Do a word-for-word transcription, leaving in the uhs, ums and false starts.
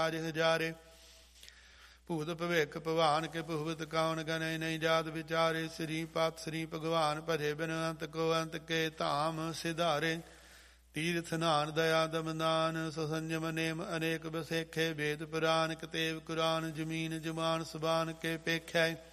ਰਾਜ ਹਜ਼ਾਰੇ। ਭੂਤ ਭਵਿਖ ਭਵਾਨ ਕੇ ਭੁਵਤ ਕੌਣ ਗਨੇ ਨਹੀਂ ਜਾਤ ਵਿਚਾਰੇ। ਸ੍ਰੀ ਪਤ ਸ੍ਰੀ ਭਗਵਾਨ ਭਜੇ ਬਿਨ ਅੰਤ ਕੋ ਅੰਤ ਕੇ ਧਾਮ ਸਿਧਾਰੇ। ਤੀਰਥ ਨਾਨ ਦਇਆ ਦਮਦਾਨ ਸੋ ਸੰਜਮ ਨੇਮ ਅਨੇਕ ਬਸੇਖੇ। ਵੇਦ ਪੁਰਾਨ ਕਤੇਬ ਕੁਰਾਨ ਜਮੀਨ ਜਮਾਨ ਸੁਬਾਨ ਕੇ ਪੇਖੈ।